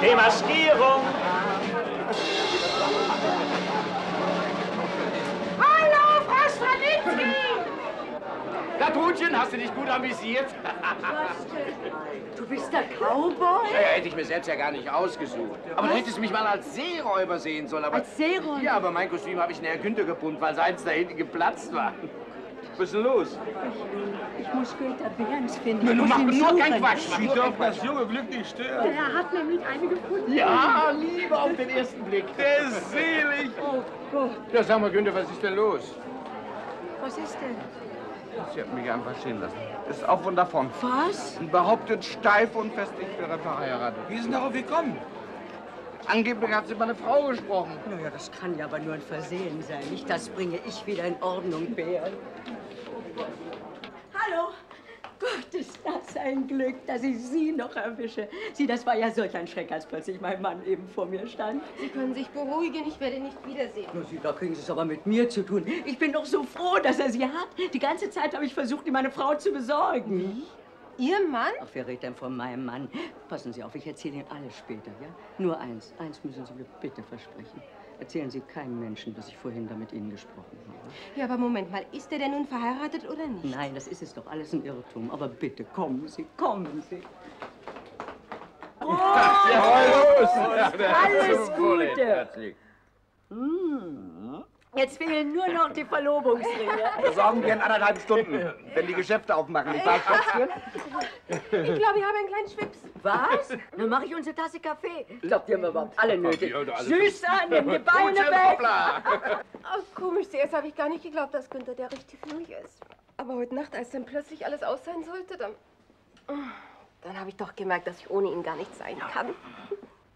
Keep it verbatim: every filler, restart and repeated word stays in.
Demaskierung. Hallo, Frau Stravinsky! Katruntchen, hast du dich gut amüsiert? Du bist der Cowboy? Ja, hätte ich mir selbst ja gar nicht ausgesucht. Aber du hättest mich mal als Seeräuber sehen sollen. Aber Als Seeräuber? Ja, aber mein Kostüm habe ich in Herr Günther gebunden, weil seins da hinten geplatzt war. Was ist denn los? Ich muss Günther Behrens finden. Na, Ich du muss mach ihn nur suchen. keinen Quatsch. Sie dürfen das junge Glück nicht stören. Er hat nämlich eine gefunden. Ja, Liebe auf den ersten Blick. Der ist selig. Oh Gott, Ja, sag mal, Günther, was ist denn los? was ist denn? Sie hat mich einfach stehen lassen. Ist auf und davon. Was? Und behauptet steif und fest, ich wäre verheiratet. Wie ist denn darauf gekommen? Angeblich hat sie über eine Frau gesprochen. Naja, das kann ja aber nur ein Versehen sein. Nicht das bringe ich wieder in Ordnung, Bär. Hallo. Gott, ist das ein Glück, dass ich Sie noch erwische. Sie, das war ja solch ein Schreck, als plötzlich mein Mann eben vor mir stand. Sie können sich beruhigen, ich werde ihn nicht wiedersehen. Na, Sie, da kriegen Sie es aber mit mir zu tun. Ich bin doch so froh, dass er Sie hat. Die ganze Zeit habe ich versucht, ihm eine Frau zu besorgen. Ihr Mann? Ach, wer redet denn von meinem Mann? Passen Sie auf, ich erzähle Ihnen alles später, ja? Nur eins, eins müssen Sie mir bitte versprechen. Erzählen Sie keinem Menschen, dass ich vorhin da mit Ihnen gesprochen habe. Ja, aber Moment mal, ist er denn nun verheiratet oder nicht? Nein, das ist es doch alles ein Irrtum. Aber bitte, kommen Sie, kommen Sie. Oh, alles Gute. Hm. Jetzt fehlen nur noch die Verlobungsringe. Besorgen wir in anderthalb Stunden, wenn die Geschäfte aufmachen. Nicht wahr, Schätzchen? Ich glaube, ich habe einen kleinen Schwips. Was? Dann mache ich uns eine Tasse Kaffee. Ich glaube, die haben wir überhaupt alle nötig. Ja, alles Süßer, nimm die Beine Gutchen, weg. hoppla. Oh, komisch, zuerst habe ich gar nicht geglaubt, dass Günther der Richtige für mich ist. Aber heute Nacht, als dann plötzlich alles aus sein sollte, dann... Dann habe ich doch gemerkt, dass ich ohne ihn gar nicht sein kann.